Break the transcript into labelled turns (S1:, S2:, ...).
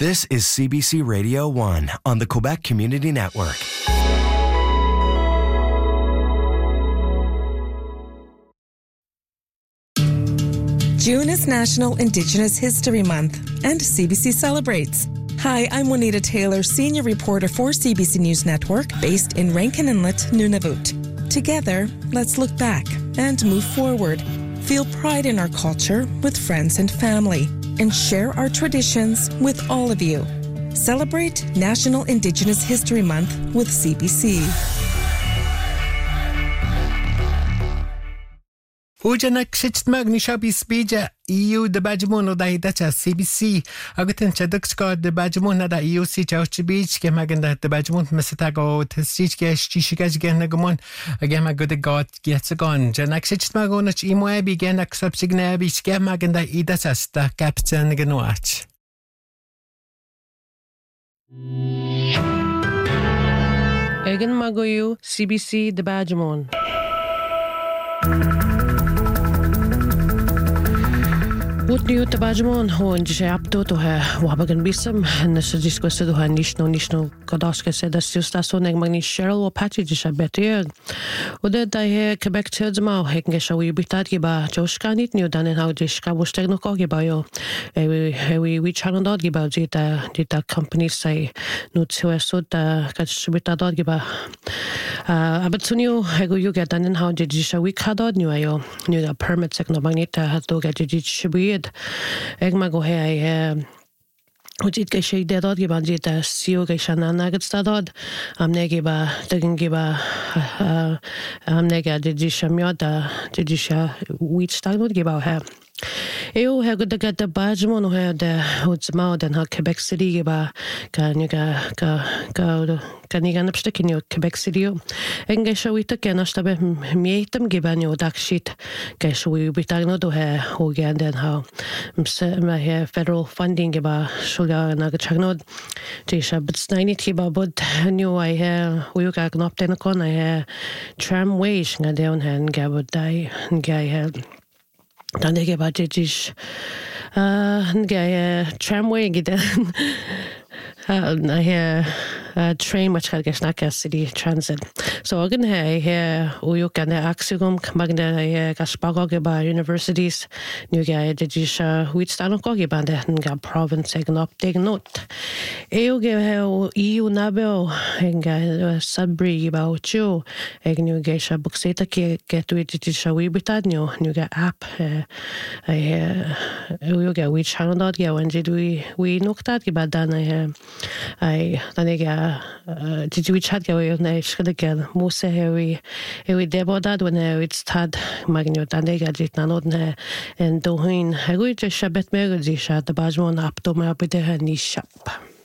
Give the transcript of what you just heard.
S1: This is CBC Radio 1 on the Quebec Community Network.
S2: June is National Indigenous History Month, and CBC celebrates. Hi, I'm Juanita Taylor, senior reporter for CBC News Network, based in Rankin Inlet, Nunavut. Together, let's look back and move forward. Feel pride in our culture with friends and family, and share our traditions with all of you. Celebrate National Indigenous History Month with CBC.
S3: Ujanak Shitmag Nishabi Speja, EU the Bajamon da Dacha CBC, Agutan Chadukska, the Bajamon da EU Sich Beach, Gemaganda, the Bajamon Mesatago, Tessichka, Shishikas Ganagomon, again my good God gets a gun. Janak Shitmagonach Imoe began a subsignabi Skamaganda Idasas, the Captain Ganuach.
S4: Egan Magoyu, CBC, the Bajamon. Utniu tabajmon hon je apto to ha wabagan bisam na sadisko se do ha nishno kadaska se das justa so neg magni Cheryl o patch je beter oder da he Quebec tsma heken shawi bitat giba joshkanit niu danen how je skabosteg no ko giba yo we channel dot giba dita company say no tso so da kachbita dot giba abatsuniu hego you get danen how je shawi kadod niu ayo niu da permit sek no magnita hat do get je shibi Eg ma go he Ujit ke shay dedod ge ban jeta sio ke shana nagat stadod amne ge ba degen ge ba amne ge de shamya da de sha wheat stadod ge ba he Eo he good get the Bajamon he the Hudzma den ha Quebec City ge ba kan nigan upstick in Quebec City enge shawita ken ashtabe mietem ge ban yo dak shit ke shwi bitagno do he ho gen den ha ma he federal funding ge ba shulga na gachnod tisha but snaini ti ba bud new I he we ga knop den kon I tramway nga down hand ge bud dai ge he Dan ik heb altijd tramway gedaan. Train which had gesnacka city transit. So again here you can axigum magna gaspago by universities new guy did you which stand of gogi band and province taken up take note. EU EU nabel and Sudbury about you a new geisha buxeta get to it we bitad new app you get which channel dot go and did we knocked out about dan did you chat go na again most we debodad when it's tad magno danega dit nanod and dohin I go just shabet me the Bajmon up to my bit ni shop